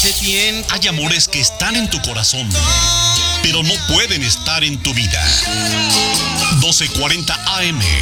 Hay amores que están en tu corazón, pero no pueden estar en tu vida. 12:40 AM